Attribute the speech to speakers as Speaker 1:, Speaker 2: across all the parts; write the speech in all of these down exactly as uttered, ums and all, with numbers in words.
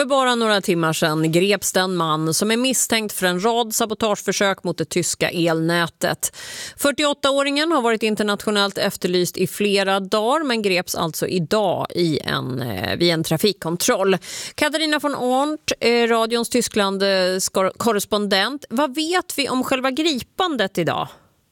Speaker 1: För bara några timmar sedan greps den man som är misstänkt för en rad sabotageförsök mot det tyska elnätet. fyrtioåttaåringen har varit internationellt efterlyst i flera dagar men greps alltså idag i en, vid en trafikkontroll. Katarina von Arndt, radions Tyskland korrespondent. Vad vet vi om själva gripandet idag?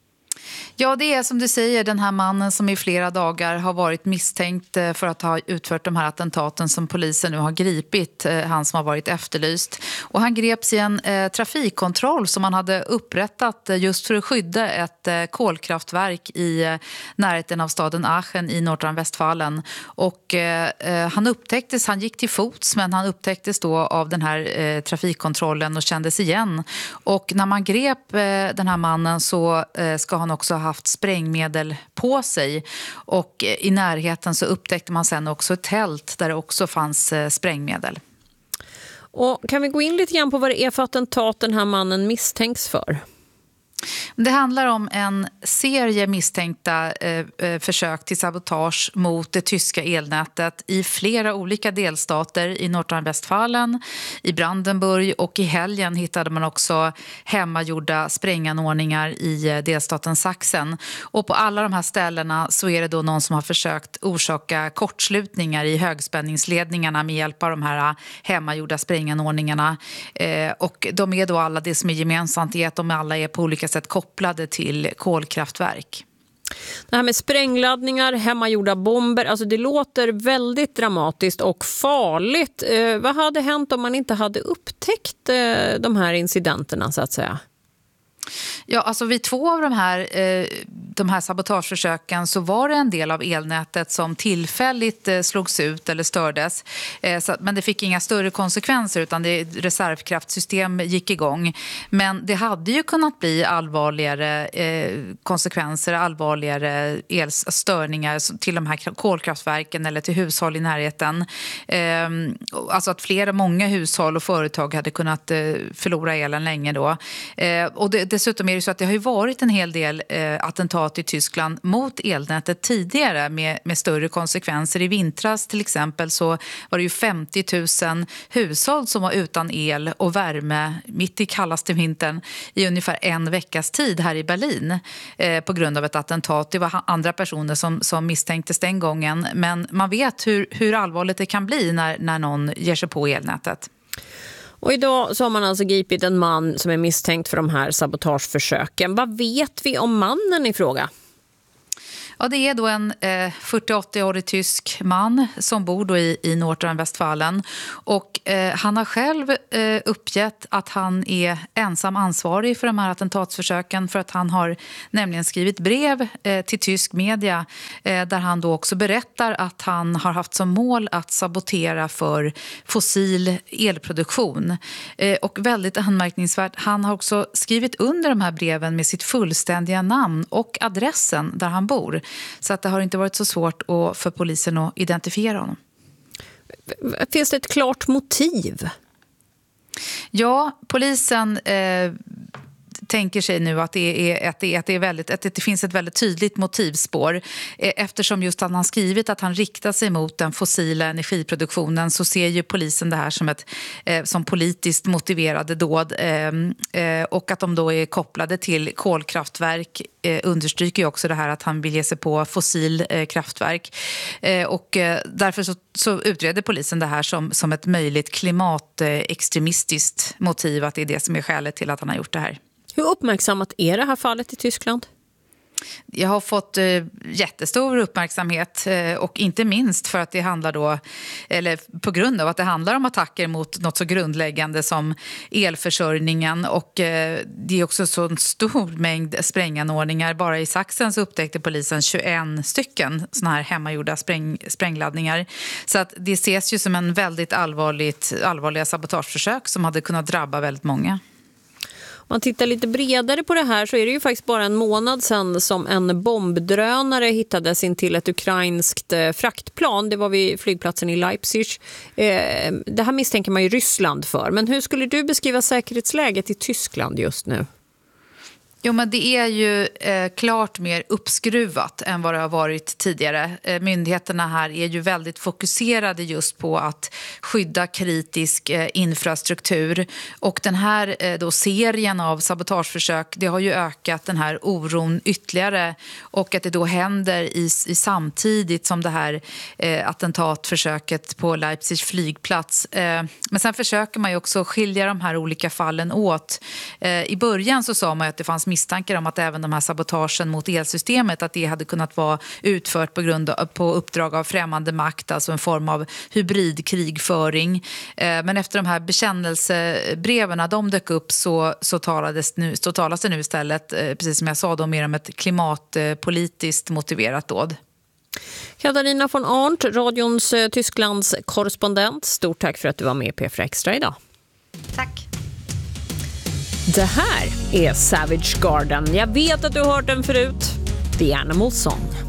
Speaker 2: Ja, det är som du säger den här mannen som i flera dagar har varit misstänkt för att ha utfört de här attentaten som polisen nu har gripit, han som har varit efterlyst. Och han greps i en eh, trafikkontroll som man hade upprättat just för att skydda ett eh, kolkraftverk i eh, närheten av staden Aachen i Nordrhein-Westfalen. Och eh, han upptäcktes, han gick till fots men han upptäcktes då av den här eh, trafikkontrollen och kändes igen. Och när man grep eh, den här mannen så eh, ska han också ha haft sprängmedel på sig och i närheten så upptäckte man sen också ett tält där det också fanns sprängmedel.
Speaker 1: Och kan vi gå in lite grann på vad det är för attentat den här mannen misstänks för?
Speaker 2: Det handlar om en serie misstänkta eh, försök till sabotage mot det tyska elnätet i flera olika delstater i Nordrhein-Westfalen, i Brandenburg och i helgen hittade man också hemmagjorda spränganordningar i delstaten Sachsen. Och på alla de här ställena så är det då någon som har försökt orsaka kortslutningar i högspänningsledningarna med hjälp av de här hemmagjorda spränganordningarna. Eh, och de är då alla, det som är gemensamt är att de alla är på olika sätt kopplade till kolkraftverk.
Speaker 1: Det här med sprängladdningar, hemmagjorda bomber, alltså det låter väldigt dramatiskt och farligt. Eh, vad hade hänt om man inte hade upptäckt eh, de här incidenterna så att säga?
Speaker 2: Ja, alltså vid två av de här, eh, de här sabotageförsöken så var det en del av elnätet som tillfälligt eh, slogs ut eller stördes. Eh, så, men det fick inga större konsekvenser utan det reservkraftsystem gick igång. Men det hade ju kunnat bli allvarligare eh, konsekvenser, allvarligare elstörningar till de här kolkraftverken eller till hushåll i närheten. Eh, alltså att flera, många hushåll och företag hade kunnat eh, förlora elen länge då. Eh, och det, dessutom är det så att det har ju varit en hel del eh, attentat i Tyskland mot elnätet tidigare med, med större konsekvenser. I vintras till exempel så var det ju femtio tusen hushåll som var utan el och värme mitt i kallaste vintern i ungefär en veckas tid här i Berlin eh, på grund av ett attentat. Det var andra personer som, som misstänktes den gången men man vet hur, hur allvarligt det kan bli när, när någon ger sig på elnätet.
Speaker 1: Och idag så har man alltså gripit en man som är misstänkt för de här sabotageförsöken. Vad vet vi om mannen i fråga?
Speaker 2: Ja, det är då en eh, fyrtioåttaårig tysk man som bor då i, i Nordrhein-Westfalen. Och eh, han har själv eh, uppgett att han är ensam ansvarig för de här attentatsförsöken för att han har nämligen skrivit brev eh, till tysk media eh, där han då också berättar att han har haft som mål att sabotera för fossil elproduktion. Eh, och väldigt anmärkningsvärt, han har också skrivit under de här breven med sitt fullständiga namn och adressen där han bor. Så att det har inte varit så svårt för polisen att identifiera honom.
Speaker 1: Finns det ett klart motiv?
Speaker 2: Ja, polisen eh, tänker sig nu att det, är, att, det, att, det är väldigt, att det finns ett väldigt tydligt motivspår. Eh, eftersom just att han skrivit att han riktar sig mot den fossila energiproduktionen så ser ju polisen det här som ett eh, som politiskt motiverade dåd. Eh, eh, och att de då är kopplade till kolkraftverk eh, understryker ju också det här att han vill ge sig på fossil eh, kraftverk. Eh, och eh, därför så, så utreder polisen det här som, som ett möjligt klimatextremistiskt motiv, att det är det som är skälet till att han har gjort det här.
Speaker 1: Hur uppmärksammat är det här fallet i Tyskland?
Speaker 2: Jag har fått eh, jättestor uppmärksamhet eh, och inte minst för att det handlar då, eller på grund av att det handlar om attacker mot något så grundläggande som elförsörjningen och eh, det är också så en stor mängd spränganordningar. Bara i Sachsen så upptäckte polisen tjugoett stycken såna här hemmagjorda spräng, sprängladdningar. Så att det ses ju som en väldigt allvarligt, allvarliga sabotageförsök som hade kunnat drabba väldigt många.
Speaker 1: Om man tittar lite bredare på det här så är det ju faktiskt bara en månad sedan som en bombdrönare hittades in till ett ukrainskt fraktplan. Det var vid flygplatsen i Leipzig. Det här misstänker man ju Ryssland för. Men hur skulle du beskriva säkerhetsläget i Tyskland just nu?
Speaker 2: Jo, men det är ju eh, klart mer uppskruvat än vad det har varit tidigare. Eh, myndigheterna här är ju väldigt fokuserade just på att skydda kritisk eh, infrastruktur. Och den här eh, då serien av sabotageförsök, det har ju ökat den här oron ytterligare. Och att det då händer i, i samtidigt som det här eh, attentatförsöket på Leipzigs flygplats. Eh, men sen försöker man ju också skilja de här olika fallen åt. Eh, I början så sa man ju att det fanns misstankar om att även de här sabotagen mot elsystemet, att det hade kunnat vara utfört på, grund av, på uppdrag av främmande makt, alltså en form av hybridkrigföring. Eh, men efter de här bekännelsebreven, de dök upp, så, så, talades nu, så talas det nu istället, eh, precis som jag sa, då, mer om ett klimatpolitiskt motiverat dåd.
Speaker 1: Katarina von Arndt, radions eh, Tysklands korrespondent. Stort tack för att du var med i P fyra Extra idag.
Speaker 2: Tack.
Speaker 1: Det här är Savage Garden. Jag vet att du har hört den förut. The Animal Song.